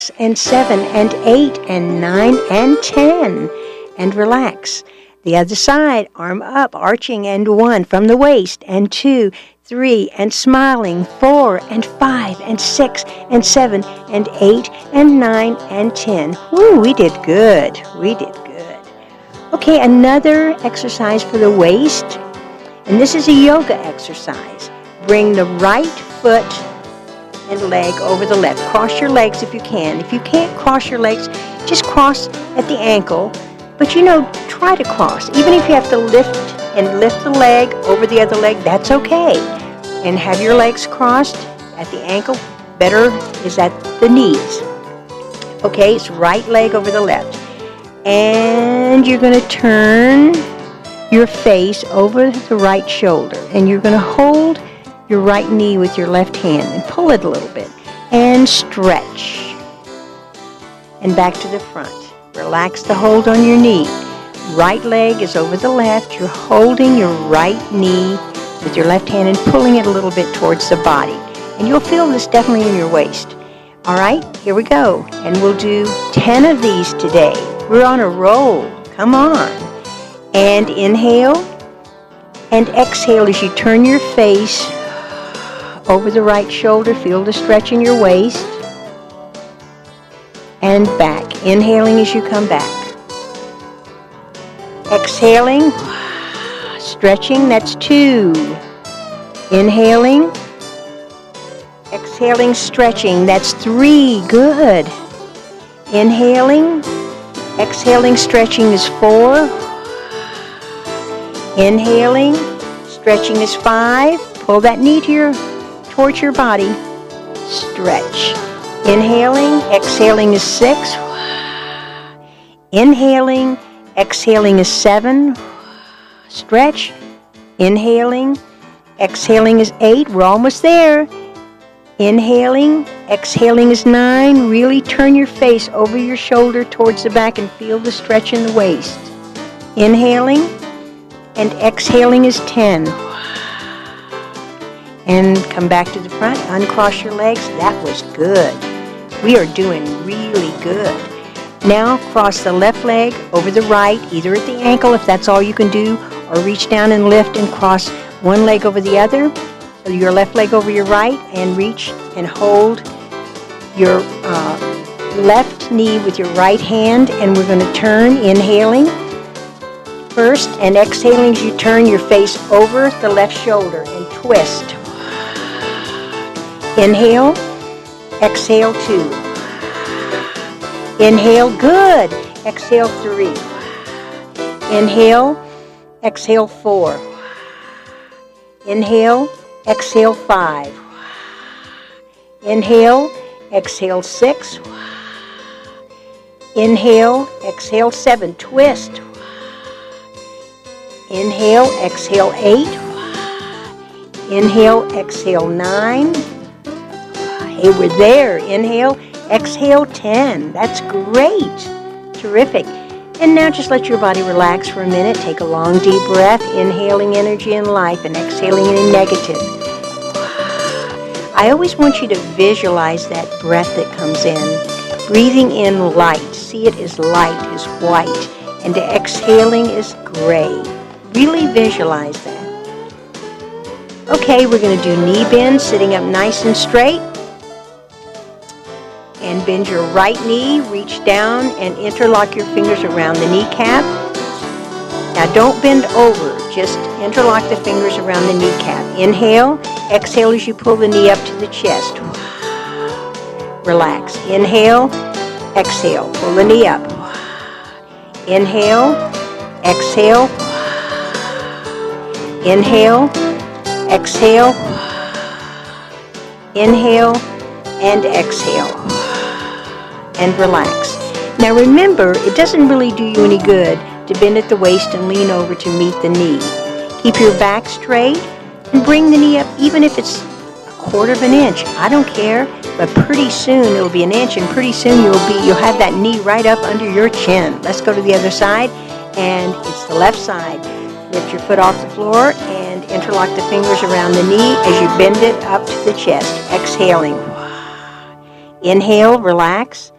and 7 and 8 and 9 and 10. And relax. The other side, arm up, arching, and 1 from the waist, and 2, 3, and smiling, 4 and 5 and 6 and 7 and 8 and 9 and 10. Woo, we did good. We did good. Okay, another exercise for the waist. And this is a yoga exercise. Bring the right foot and leg over the left. Cross your legs if you can. If you can't cross your legs, just cross at the ankle. But try to cross. Even if you have to lift the leg over the other leg, that's okay. And have your legs crossed at the ankle. Better is at the knees. Okay, it's right leg over the left. And you're going to turn your face over the right shoulder. And you're going to hold your right knee with your left hand and pull it a little bit. And stretch. And back to the front. Relax the hold on your knee. Right leg is over the left. You're holding your right knee with your left hand and pulling it a little bit towards the body. And you'll feel this definitely in your waist. All right, here we go. And we'll do 10 of these today. We're on a roll. Come on. And inhale and exhale as you turn your face over the right shoulder. Feel the stretch in your waist. And back. Inhaling as you come back. Exhaling. Stretching. That's 2. Inhaling. Exhaling. Stretching. That's 3. Good. Inhaling. Exhaling. Stretching is 4. Inhaling. Stretching is 5. Pull that knee towards your body. Stretch. Inhaling, exhaling is 6. Inhaling, exhaling is 7. Stretch. Inhaling, exhaling is 8. We're almost there. Inhaling, exhaling is 9. Really turn your face over your shoulder towards the back and feel the stretch in the waist. Inhaling and exhaling is 10. And come back to the front. Uncross your legs. That was good. We are doing really good. Now cross the left leg over the right, either at the ankle if that's all you can do, or reach down and lift and cross one leg over the other, so your left leg over your right, and reach and hold your left knee with your right hand, and we're going to turn, inhaling first, and exhaling as you turn your face over the left shoulder and twist. Inhale. Exhale 2. Inhale, good. Exhale 3. Inhale, exhale 4. Inhale, exhale 5. Inhale, exhale 6. Inhale, exhale 7. Twist. Inhale, exhale 8. Inhale, exhale 9. Hey, we're there. Inhale, exhale 10. That's great. Terrific. And now just let your body relax for a minute. Take a long, deep breath, inhaling energy and life and exhaling any negative. I always want you to visualize that breath that comes in. Breathing in light. See it as light, as white. And exhaling is gray. Really visualize that. Okay, we're going to do knee bends, sitting up nice and straight. And bend your right knee, reach down and interlock your fingers around the kneecap. Now don't bend over, just interlock the fingers around the kneecap. Inhale, exhale as you pull the knee up to the chest. Relax. Inhale, exhale, pull the knee up. Inhale, exhale. Inhale, exhale. Inhale and exhale. And relax. Now remember, it doesn't really do you any good to bend at the waist and lean over to meet the knee. Keep your back straight and bring the knee up, even if it's 1/4 of an inch. I don't care, but pretty soon it'll be an inch, and pretty soon you'll have that knee right up under your chin. Let's go to the other side, and it's the left side. Lift your foot off the floor and interlock the fingers around the knee as you bend it up to the chest. Exhaling. Inhale, relax.